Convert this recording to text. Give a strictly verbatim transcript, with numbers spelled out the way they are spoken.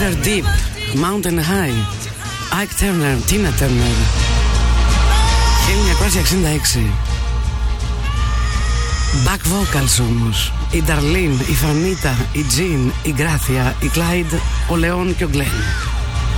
River Deep, Mountain High, Ike Turner, Tina Turner, χίλια εννιακόσια εξήντα έξι. Back vocals όμως, η Darlene, η Fanita, η Jean, η Gracia, η Clyde, ο Leon και ο Glenn.